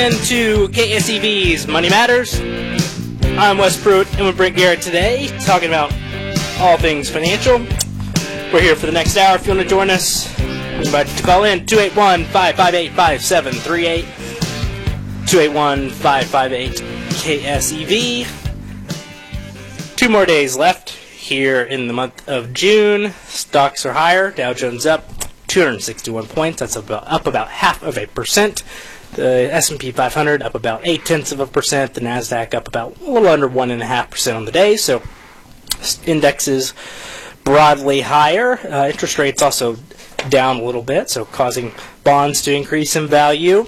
Into KSEV's Money Matters. I'm Wes Pruitt and with Brent Garrett today, talking about all things financial. We're here for the next hour. If you want to join us, we invite you to call in 281-558-5738, 281-558-KSEV. 2 more days left here in the month of June. Stocks are higher. Dow Jones up 261 points. That's up about 0.5%. The S&P 500 up about 0.8%. The NASDAQ up about a little under 1.5% on the day. So indexes broadly higher. Interest rates also down a little bit, so causing bonds to increase in value.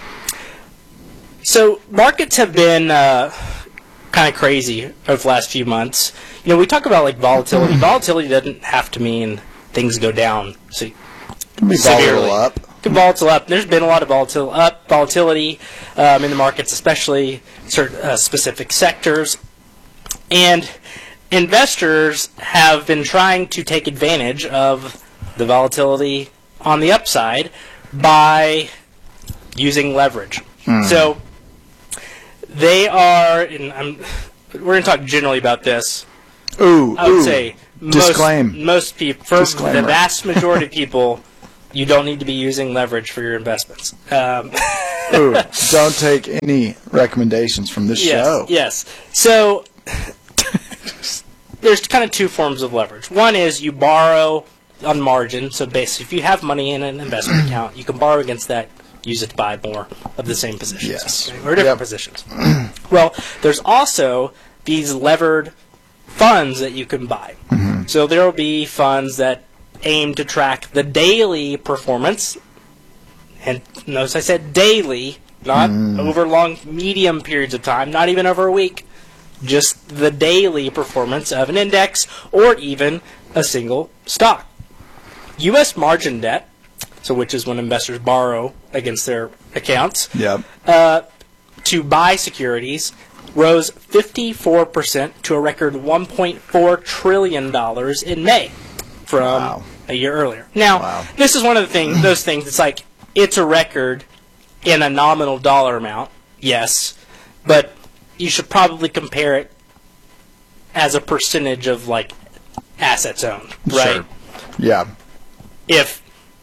So markets have been kind of crazy over the last few months. You know, we talk about like volatility. Volatility doesn't have to mean things go down severely. Could volatile up. There's been a lot of volatility in the markets, especially certain specific sectors. And investors have been trying to take advantage of the volatility on the upside by using leverage. So they are, and we're going to talk generally about this. I would say most people, for the vast majority of people, you don't need to be using leverage for your investments. Don't take any recommendations from this show. Yes. So there's kind of 2 forms of leverage. One is you borrow on margin. So basically, if you have money in an investment account, you can borrow against that, use it to buy more of the same positions. Yes. Or different positions. Well, there's also these levered funds that you can buy. So there will be funds that aim to track the daily performance, and notice I said daily, not over long, medium periods of time, not even over a week, just the daily performance of an index or even a single stock. U.S. margin debt, so which is when investors borrow against their accounts, to buy securities, rose 54% to a record $1.4 trillion in May. From a year earlier. Now, this is one of those things. It's like it's a record in a nominal dollar amount, yes, but you should probably compare it as a percentage of like assets owned, right? Sure. Yeah. If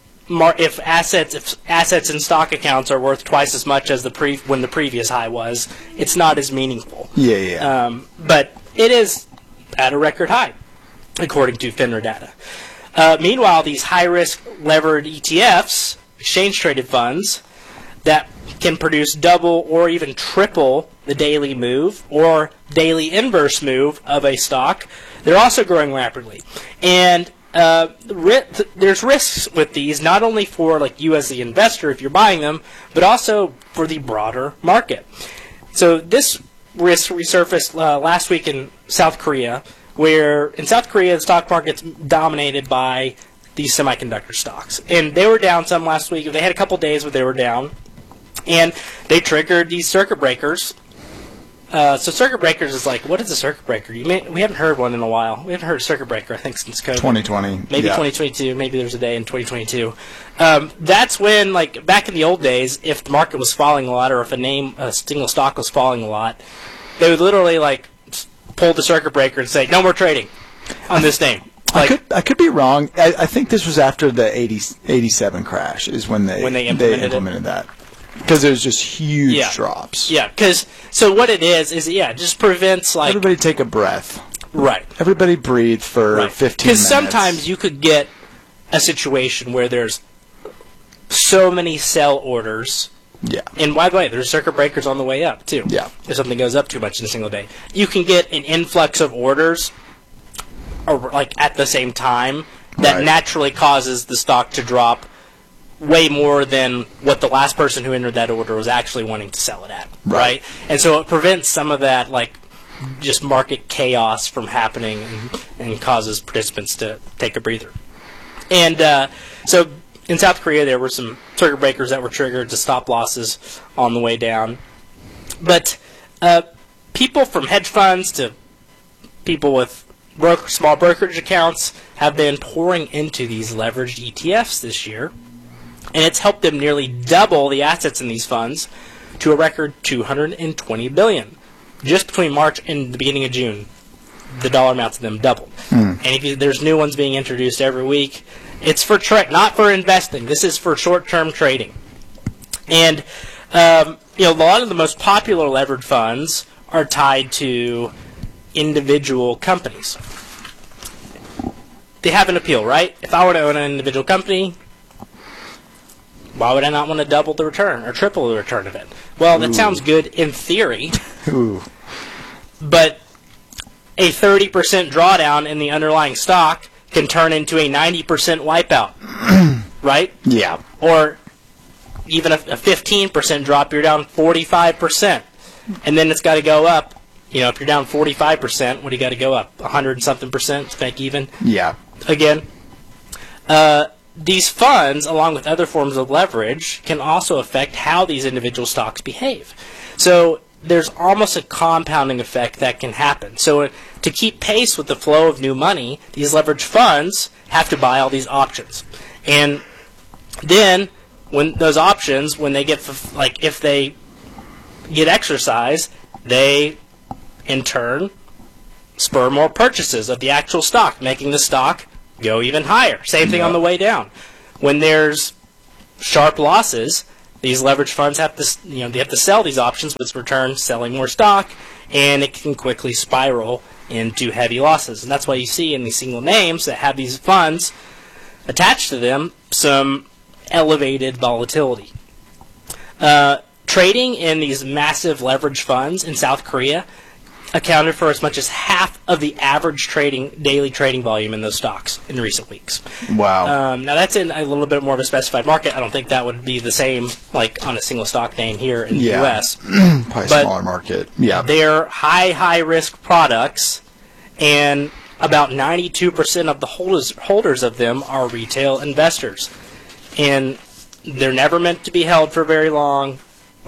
assets in stock accounts are worth twice as much as when the previous high was, it's not as meaningful. But it is at a record high, according to FINRA data. Meanwhile, these high-risk levered ETFs, exchange-traded funds, that can produce double or even triple the daily move or daily inverse move of a stock, they're also growing rapidly. And there's risks with these, not only for like you as the investor if you're buying them, but also for the broader market. So this risk resurfaced last week in South Korea, where in South Korea the stock market's dominated by these semiconductor stocks. And they were down some last week. They had a couple days where they were down. And they triggered these circuit breakers. So circuit breakers is like, what is a circuit breaker? We haven't heard one in a while. We haven't heard a circuit breaker, I think, since COVID. 2020. Maybe 2022. Maybe there's a day in 2022. That's when, like, back in the old days, if the market was falling a lot or if a single stock was falling a lot, they would literally, like, pull the circuit breaker and say, no more trading on this name. Like, I could be wrong. I think this was after the 87 crash is when they implemented that. Because there's just huge drops. Yeah, so what it is it just prevents, like... Everybody take a breath. Right. Everybody breathe for 15 minutes. Because sometimes you could get a situation where there's so many sell orders. Yeah. And by the way, there's circuit breakers on the way up, too. Yeah. If something goes up too much in a single day. You can get an influx of orders or like at the same time that naturally causes the stock to drop way more than what the last person who entered that order was actually wanting to sell it at, right? And so it prevents some of that, like, just market chaos from happening and causes participants to take a breather. And so in South Korea, there were some circuit breakers that were triggered to stop losses on the way down. But people from hedge funds to people with small brokerage accounts have been pouring into these leveraged ETFs this year, and it's helped them nearly double the assets in these funds to a record $220 billion. Just between March and the beginning of June, the dollar amounts of them doubled. And there's new ones being introduced every week. It's for not for investing. This is for short-term trading. And a lot of the most popular leveraged funds are tied to individual companies. They have an appeal, right? If I were to own an individual company, why would I not want to double the return or triple the return of it? Well, that sounds good in theory. But a 30% drawdown in the underlying stock can turn into a 90% wipeout, right? Yeah. Or even a 15% drop, you're down 45%. And then it's got to go up. If you're down 45%, what do you got to go up? 100-something percent to make even? Yeah. Again, these funds, along with other forms of leverage, can also affect how these individual stocks behave. So there's almost a compounding effect that can happen. So to keep pace with the flow of new money, these leveraged funds have to buy all these options. And then when those options, when they get, if they get exercised, they in turn spur more purchases of the actual stock, making the stock go even higher. Same thing on the way down. When there's sharp losses, these leveraged funds have to, they have to sell these options, which return selling more stock, and it can quickly spiral into heavy losses. And that's why you see in these single names that have these funds attached to them some elevated volatility. Trading in these massive leveraged funds in South Korea accounted for as much as half of the average daily trading volume in those stocks in recent weeks. Wow. Now that's in a little bit more of a specified market. I don't think that would be the same on a single stock name here in the U.S. Probably smaller market. Yeah. They're high risk products, and about 92% of the holders of them are retail investors. And they're never meant to be held for very long.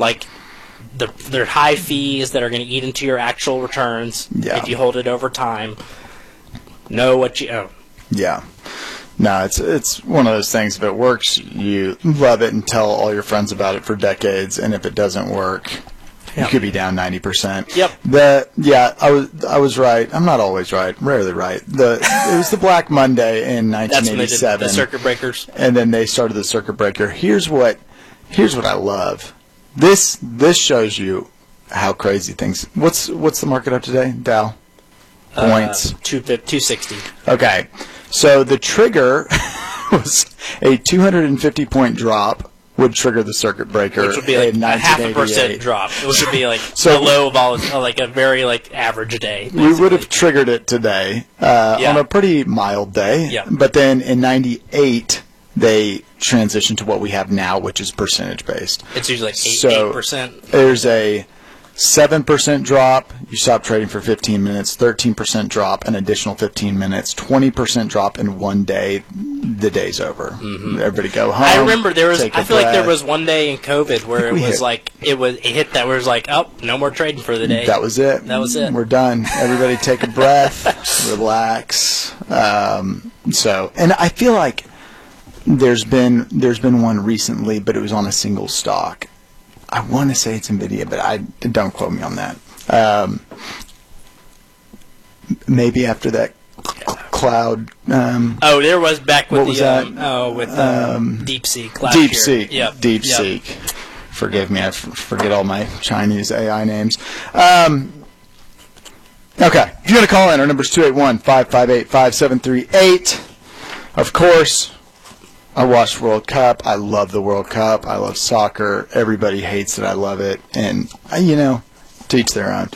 They're high fees that are going to eat into your actual returns if you hold it over time. Know what you own. Yeah. No, it's one of those things. If it works, you love it and tell all your friends about it for decades. And if it doesn't work, you could be down 90%. Yep. I was right. I'm not always right. Rarely right. It was the Black Monday in 1987. That's when they did the circuit breakers. And then they started the circuit breaker. Here's what I love. This shows you how crazy things. What's the market up today, Dow? Points 260. Okay, so the trigger was a 250 point drop would trigger the circuit breaker, which would be like a 0.5% drop. Which would be like a low vol, like a very average day. Basically. We would have triggered it today on a pretty mild day. Yeah. But then in '98. They transition to what we have now, which is percentage based. It's usually 8%. There's a 7% drop. You stop trading for 15 minutes. 13% drop, an additional 15 minutes. 20% drop in one day. The day's over. Mm-hmm. Everybody go home. I remember there was. I feel like there was one day in COVID where it hit that where it was like, oh, no more trading for the day. That was it. We're done. Everybody take a breath, relax. And I feel like. There's been one recently, but it was on a single stock. I want to say it's NVIDIA, but don't quote me on that. Maybe after that cloud. There was back with DeepSeek. DeepSeek. Yep. DeepSeek. Forgive me, I forget all my Chinese AI names. Okay, if you want to call in, our number is 281-558-5738. Of course. I watched World Cup. I love the World Cup. I love soccer. Everybody hates it. I love it. And, to each their own.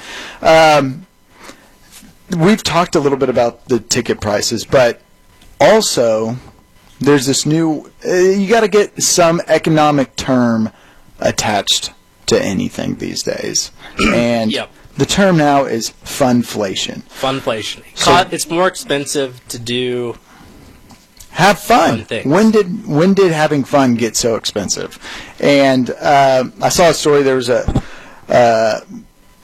We've talked a little bit about the ticket prices, but also there's this new, you got to get some economic term attached to anything these days. And the term now is funflation. Funflation. So, it's more expensive to do... Have fun. When did having fun get so expensive? And I saw a story. There was a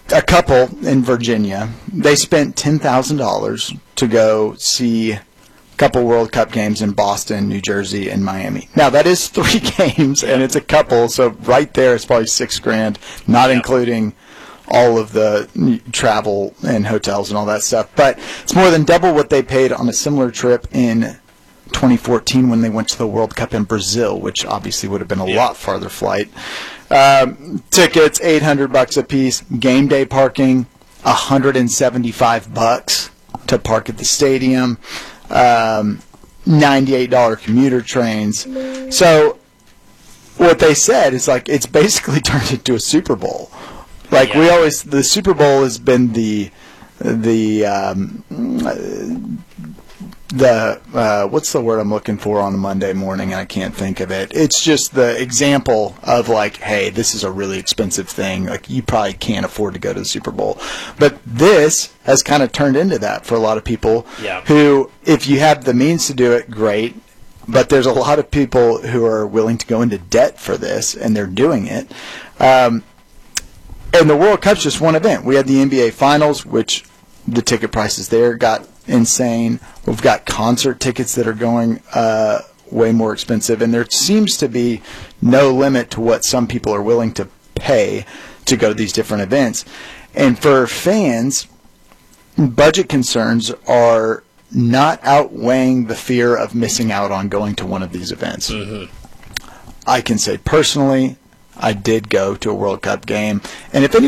couple in Virginia. They spent $10,000 to go see couple World Cup games in Boston, New Jersey, and Miami. Now, that is 3 games, and it's a couple, so right there it's probably $6,000, not including all of the travel and hotels and all that stuff. But it's more than double what they paid on a similar trip in 2014 when they went to the World Cup in Brazil, which obviously would have been a lot farther flight. Tickets, $800 a piece. Game day parking, $175 to park at the stadium. $98 commuter trains. So what they said is like it's basically turned into a Super Bowl. Like the Super Bowl has been the what's the word I'm looking for on a Monday morning, and I can't think of it. It's just the example of like, hey, this is a really expensive thing. Like, you probably can't afford to go to the Super Bowl. But this has kind of turned into that for a lot of people who, if you have the means to do it, great. But there's a lot of people who are willing to go into debt for this, and they're doing it. And the World Cup's just one event. We had the NBA Finals, which the ticket prices there got insane. We've got concert tickets that are going way more expensive, and there seems to be no limit to what some people are willing to pay to go to these different events. And for fans, budget concerns are not outweighing the fear of missing out on going to one of these events. Mm-hmm. I can say personally, I did go to a World Cup game, and if any